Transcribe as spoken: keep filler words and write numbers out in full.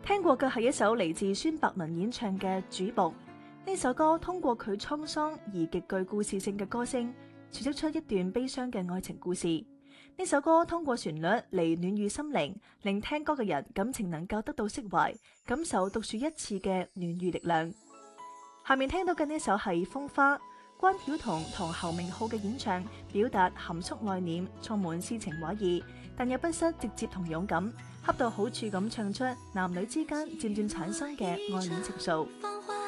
聽過嘅係一首嚟自孫伯倫演唱嘅《主僕》。呢首歌通過佢滄桑而極具故事性嘅歌聲，詮釋出一段悲傷嘅愛情故事。呢首歌通過旋律嚟暖愈心靈，令聽歌嘅人感情能夠得到釋懷，感受獨樹一幟嘅暖愈力量。下面聽到嘅呢首係《風花》，關曉彤同侯明昊嘅演唱，表達含蓄內斂，充滿詩情畫意，但又不失直接同勇敢，恰到好處咁唱出男女之間漸漸產生嘅愛戀情愫。